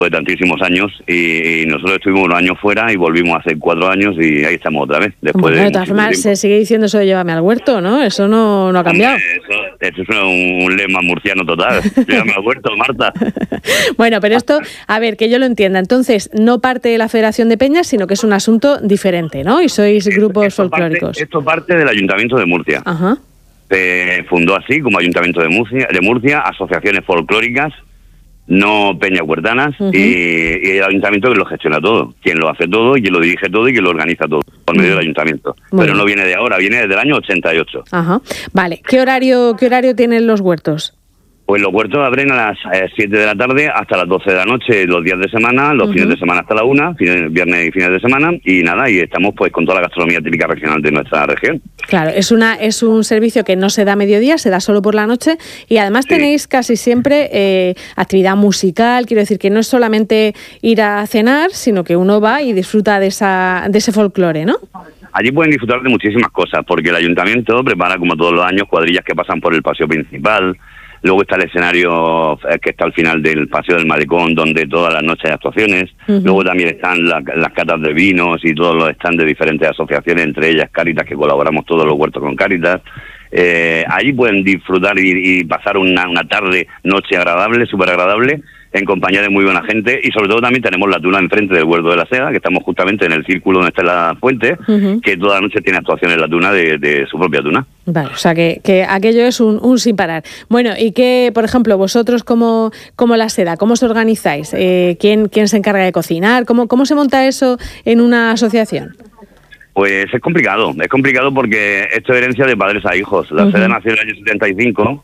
de tantísimos años y nosotros estuvimos unos años fuera y volvimos hace 4 años y ahí estamos otra vez. Después de todas formas, se sigue diciendo eso de llévame al huerto, ¿no? Eso no ha cambiado. Eso es un lema murciano total. Llévame al huerto, Marta. Bueno, pero esto, a ver, que yo lo entienda. Entonces, no parte de la Federación de Peñas, sino que es un asunto diferente, ¿no? Y sois grupos folclóricos. Esto parte del Ayuntamiento de Murcia. Ajá. Se fundó así como Ayuntamiento de Murcia, asociaciones folclóricas, no peñas huertanas, y el ayuntamiento que lo gestiona todo, quien lo hace todo, y quien lo dirige todo y quien lo organiza todo, por medio del ayuntamiento. Pero no viene de ahora, viene desde el año 88. Ajá. Vale, ¿qué horario tienen los huertos? Pues los huertos abren a las 7 de la tarde hasta las 12 de la noche, los días de semana, los fines de semana hasta la 1, viernes y fines de semana, y nada, y estamos pues con toda la gastronomía típica regional de nuestra región. Claro, es un servicio que no se da a mediodía, se da solo por la noche, y además tenéis casi siempre actividad musical, quiero decir que no es solamente ir a cenar, sino que uno va y disfruta de ese folclore, ¿no? Allí pueden disfrutar de muchísimas cosas, porque el ayuntamiento prepara, como todos los años, cuadrillas que pasan por el paseo principal. Luego está el escenario que está al final del Paseo del Malecón, donde todas las noches hay actuaciones. Luego también están las catas de vinos y todos los stands de diferentes asociaciones, entre ellas Cáritas, que colaboramos todos los huertos con Cáritas. Allí pueden disfrutar y pasar una tarde, noche agradable, súper agradable, en compañía de muy buena gente, y sobre todo también tenemos la tuna enfrente del Huerto de la Seda, que estamos justamente en el círculo donde está la fuente, que toda la noche tiene actuaciones la tuna de su propia tuna. Vale, o sea que aquello es un sin parar. Bueno, y que, por ejemplo, vosotros como la Seda, ¿cómo os organizáis? ¿Quién se encarga de cocinar? ¿Cómo se monta eso en una asociación? Pues es complicado porque esto es herencia de padres a hijos. La Seda nació en el año 75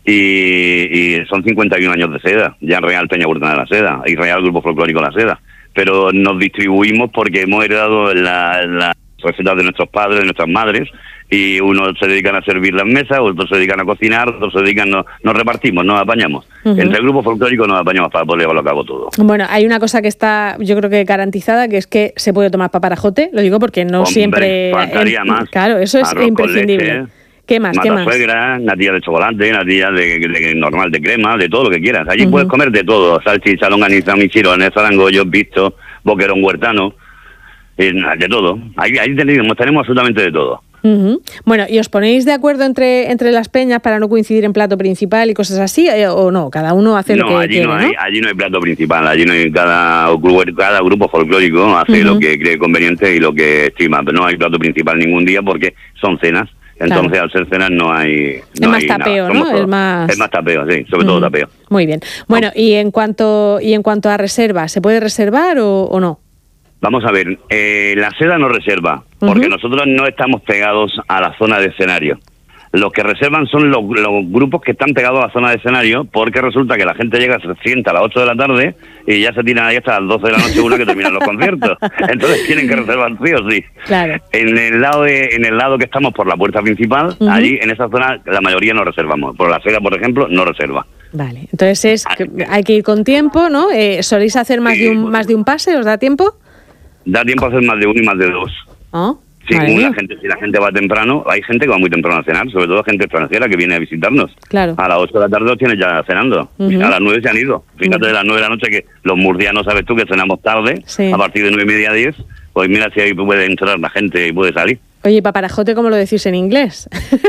y son 51 años de Seda, ya Real Peña Huertana de la Seda y Real Grupo Folclórico La Seda. Pero nos distribuimos porque hemos heredado las recetas de nuestros padres, de nuestras madres, y unos se dedican a servir las mesas, otros se dedican a cocinar, otros se dedican, nos repartimos, nos apañamos. Entre el grupo folclórico nos apañamos para poder llevarlo a cabo todo. Bueno, hay una cosa que está, yo creo que garantizada, que es que se puede tomar paparajote, lo digo porque no siempre... faltaría más. Claro, eso es imprescindible. ¿Qué más? Matasuegra, natilla de chocolate, natilla de normal de crema, de todo lo que quieras. Allí puedes comer de todo, salchicha, longaniza, michirones, zarangollos, pisto, boquerón huertano, de todo. Ahí tenemos absolutamente de todo. Bueno, ¿y os ponéis de acuerdo entre las peñas para no coincidir en plato principal y cosas así, o no? Cada uno hace lo que quiere, ¿no? Allí no hay plato principal, allí no hay cada grupo folclórico hace lo que cree conveniente y lo que estima, pero no hay plato principal ningún día porque son cenas. Entonces, al ser cenas no hay... Es más tapeo, ¿no? Es más tapeo, sí, sobre todo tapeo. Muy bien. Bueno, y en cuanto a reservas, ¿se puede reservar o no? Vamos a ver, la Seda no reserva, porque nosotros no estamos pegados a la zona de escenario. Los que reservan son los grupos que están pegados a la zona de escenario, porque resulta que la gente llega, se sienta a las 8 de la tarde y ya se tiran ahí hasta las 12 de la noche que terminan los conciertos. Entonces tienen que reservar sí o sí. Claro. En el lado que estamos por la puerta principal, allí en esa zona la mayoría no reservamos. Por la Seda, por ejemplo, no reserva. Vale, entonces hay que ir con tiempo, ¿no? ¿Soléis hacer más de un pase? ¿Os da tiempo? Da tiempo a hacer más de uno y más de dos. Sí, si la gente va temprano, hay gente que va muy temprano a cenar, sobre todo gente extranjera que viene a visitarnos. Claro. A las 8 de la tarde los tienes ya cenando. A las 9 se han ido. Fíjate, de las 9 de la noche, que los murcianos, sabes tú, que cenamos tarde, a partir de 9:30, 10, pues mira si ahí puede entrar la gente y puede salir. Oye, paparajote, ¿cómo lo decís en inglés?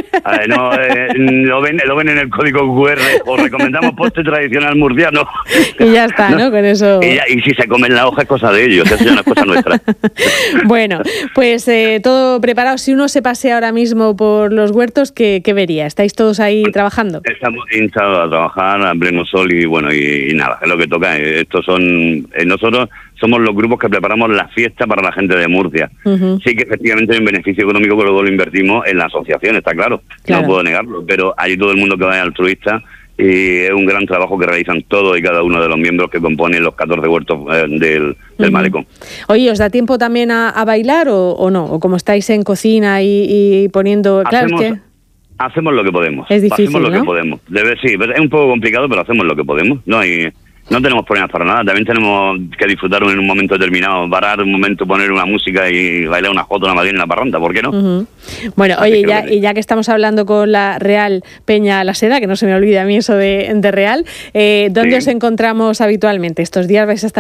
Lo ven en el código QR. Os recomendamos postre tradicional murciano. Y ya está, ¿no? Con eso. Y si se comen la hoja es cosa de ellos, eso ya no es cosa nuestra. Bueno, pues todo preparado. Si uno se pasea ahora mismo por los huertos, ¿qué vería? ¿Estáis todos ahí trabajando? Estamos instados a trabajar a pleno sol y bueno, y nada, es lo que toca. Nosotros somos los grupos que preparamos la fiesta para la gente de Murcia. Sí que efectivamente hay un beneficio económico que luego lo invertimos en la asociación, está claro. No puedo negarlo, pero hay todo el mundo que va altruista y es un gran trabajo que realizan todos y cada uno de los miembros que componen los 14 huertos del Malecón. Oye, ¿os da tiempo también a bailar o no? ¿O como estáis en cocina y poniendo...? Hacemos lo que podemos. Es difícil, hacemos lo que podemos. Sí, es un poco complicado, pero hacemos lo que podemos. No hay No tenemos problemas para nada, también tenemos que disfrutar en un momento determinado, parar un momento, poner una música y bailar una jota, una madrina en la parranda, ¿por qué no? Bueno, oye, ya que estamos hablando con la Real Peña La Seda, que no se me olvide a mí eso de Real, ¿dónde os encontramos habitualmente? ¿Estos días vais a estar